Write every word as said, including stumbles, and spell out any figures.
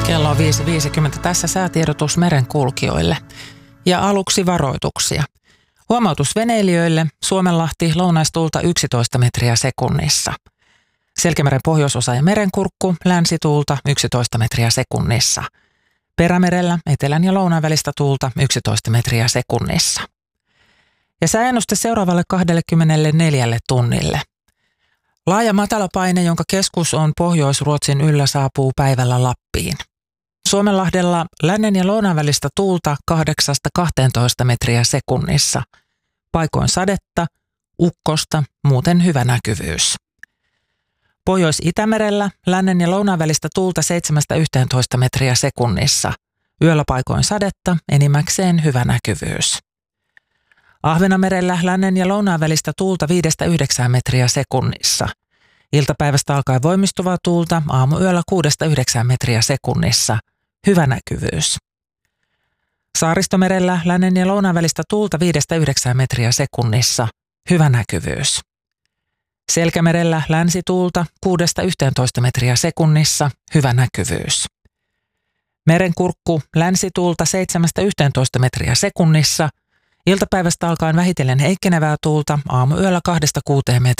Kello on viisi viisikymmentä. Tässä säätiedotus merenkulkijoille. Ja aluksi varoituksia. Huomautus veneilijöille. Suomenlahti lounaistuulta yksitoista metriä sekunnissa. Selkämeren pohjoisosa ja merenkurkku länsituulta yksitoista metriä sekunnissa. Perämerellä etelän ja lounaan välistä tuulta yksitoista metriä sekunnissa. Ja sääennuste seuraavalle kaksikymmentäneljä tunnille. Laaja matalapaine, jonka keskus on Pohjois-Ruotsin yllä, saapuu päivällä Lappiin. Suomenlahdella lännen ja lounaan välistä tuulta kahdeksasta kahteentoista metriä sekunnissa. Paikoin sadetta, ukkosta, muuten hyvä näkyvyys. Pohjois-Itämerellä lännen ja lounaan välistä tuulta seitsemästä yhteentoista metriä sekunnissa. Yöllä paikoin sadetta, enimmäkseen hyvä näkyvyys. Ahvenamerellä lännen ja lounaan välistä tuulta viidestä yhdeksään metriä sekunnissa. Iltapäivästä alkaen voimistuvaa tuulta aamuyöllä kuudesta yhdeksään metriä sekunnissa. Hyvä näkyvyys. Saaristomerellä lännen ja lounaan välistä tuulta viidestä yhdeksään metriä sekunnissa. Hyvä näkyvyys. Selkämerellä länsituulta kuudesta yhteentoista metriä sekunnissa. Hyvä näkyvyys. Merenkurkku länsituulta seitsemästä yhteentoista metriä sekunnissa. Iltapäivästä alkaen vähitellen heikkenevää tuulta aamuyöllä kahdesta kuuteen metriä